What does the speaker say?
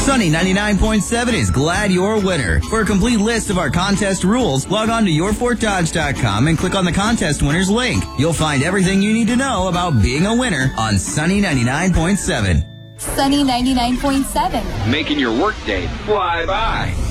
Sunny 99.7 is glad you're a winner. For a complete list of our contest rules, log on to yourfortdodge.com and click on the contest winners link. You'll find everything you need to know about being a winner on Sunny 99.7. Sunny 99.7. Making your workday fly by.